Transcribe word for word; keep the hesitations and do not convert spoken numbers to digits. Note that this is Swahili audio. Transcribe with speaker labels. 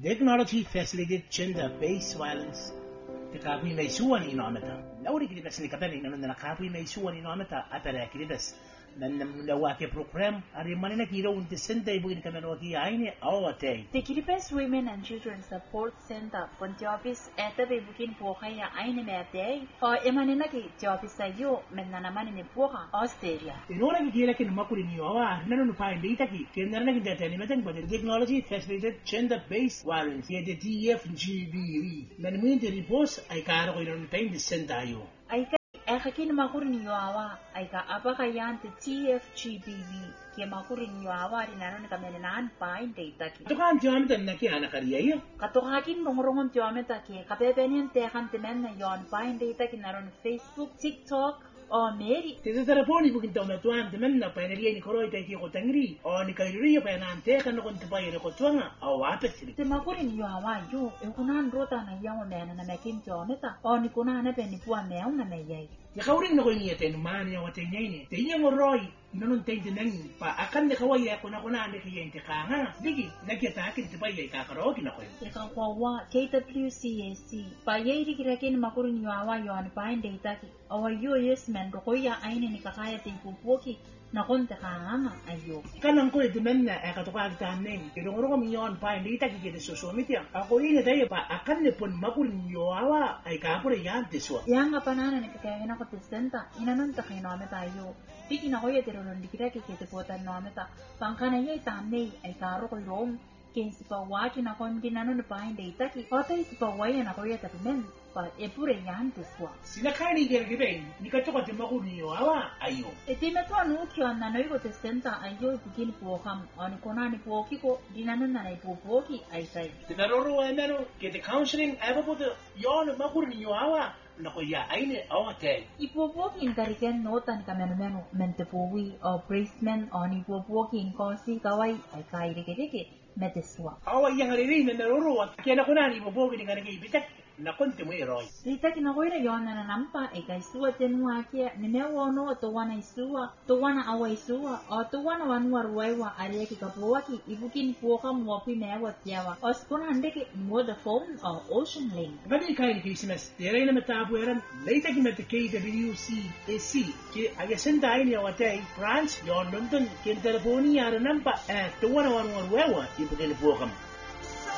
Speaker 1: Technology facilitated gender-based violence. The kapoy may suwan inometa. Lauri kiritas ni kapel ina na kapoy may suwan inometa apera kiritas. Nan nawake program ari manina kiro unti senta ibu kami nawaki aini awate.
Speaker 2: The Kiribati Women and Children Support Center Pontiopis eta bebukin pohaya aini mete o emanina ki jobis ayo menanamani ni poha Australia.
Speaker 1: Inora ki kira ki makuri ni awa nanu nupai data ki kendara ki data ni metan but technology facilitated gender-based violence. Ye the T F G B V. Nan minti repost ay karo ko ina nupai di senta ayo.
Speaker 2: Ekakin makurin yawa ay ka apakayan te T F G B V kaya makurin yawa rin ano na kami naan pain data ki.
Speaker 1: Ito ka ang tiyametan na kaya nakariya yun.
Speaker 2: Katukakin rongrong tiyameta ki kapepenyan tekan temen na yon pain data ki naron Facebook, TikTok o Mary.
Speaker 1: Tesa telefoni bukin taw na tuwan temen na painariya ni koroy tayo ki ko tangri o ni kairiya pa na tekan na kon tapay na ko tuwanga o wapet sili.
Speaker 2: Te makurin yawa yo e kunan rota na yawa mena na mekin tiyameta o ni kunan na penipuan meong na mayay.
Speaker 1: Ya kauring na ko niya tayo naman niya watay niya ini. Tayo niya ngoroy. Inanong tayo tinang pa akan na kaway ako na kuna na kaya yung tikanga. Digi, nagyatakin ti pa yung kakaroki na ko yun.
Speaker 2: Ika kawa K W C A C. Pa yay rikirakin makurin yawa yon pain data ki. Awa yo yes men rokoya aini ni kakaya tayo pupuki. Nakon tikanga ayo.
Speaker 1: Kanang ko ito men na katukag tanin. Kirunguro kami yon pain data ki kita susumit yan. Ako rin na tayo pa akan na pun makurin yawa ay kapure yan tiswa.
Speaker 2: Yang apa nana ni kakaya na ko tisenta. Inanon takay namin tayo. Piki na ko ya tirulong dikira kikitiputan nameta. Pangkana yay tamnay ay karo ko rom. Kaya si Pawaki na kon ginano na pahin data ki. Otay si Pawaya na ko ya tapimen. Pa epure yan tiswa.
Speaker 1: Sinakani kira-kira ni katukat yung makurin yawa ayo.
Speaker 2: Iti meto anu kyo nanoy ko tisenta ayo bikin poham. Ano ko na ni poki ko ginano na na ipupoki ay say.
Speaker 1: Tinaroro ay nano kiti counseling ay po to yon makurin yawa. Nako ya aini awate.
Speaker 2: Ipopoki in kariken notan kameno-meno mentepuwi o bracemen o ni ipopoki in kosi kawai ay kairike-rike meteswa.
Speaker 1: Awa yang aririn na naruruwat. Kaya na ko na ipopoki ni kanagay bitak. Nakonti mo iroy.
Speaker 2: Rita kinakoira yon na nanampa ay kay suwa tenwa kia ni mewo no to wana isua to wana awa isua o to wana wanwa ruwaiwa aria ki kapuwa ki ibukin puoka mwapi mewa tiawa o spona handeke Vodafone o Ocean Link.
Speaker 1: Bagi kain Christmas teray na matapo eran later ki mata K W C A C ki agasenta ay ni awatay France yon London kin telefoni yara nampa eh to wana wanwa ruwaiwa ibukin puoka.